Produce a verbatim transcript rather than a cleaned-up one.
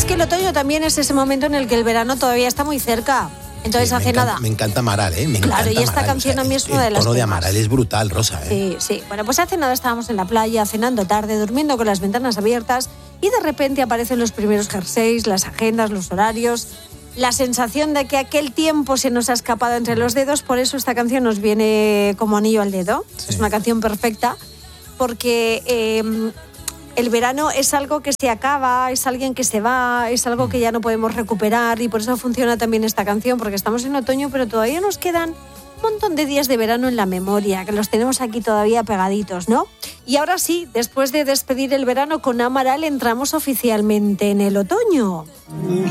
es que el otoño también es ese momento en el que el verano todavía está muy cerca. Entonces sí, hace me encanta, nada. Me encanta Amaral, ¿eh? Me claro, encanta y esta Amaral, canción o sea, a mí es una de las El tono de temas. Amaral es brutal, Rosa, ¿eh? Sí, sí. Bueno, pues hace nada estábamos en la playa, cenando tarde, durmiendo con las ventanas abiertas y de repente aparecen los primeros jerseys, las agendas, los horarios, la sensación de que aquel tiempo se nos ha escapado entre los dedos. Por eso esta canción nos viene como anillo al dedo. Sí. Es una canción perfecta porque eh, el verano es algo que se acaba, es alguien que se va, es algo que ya no podemos recuperar y por eso funciona también esta canción, porque estamos en otoño, pero todavía nos quedan un montón de días de verano en la memoria, que los tenemos aquí todavía pegaditos, ¿no? Y ahora sí, después de despedir el verano con Amaral, entramos oficialmente en el otoño.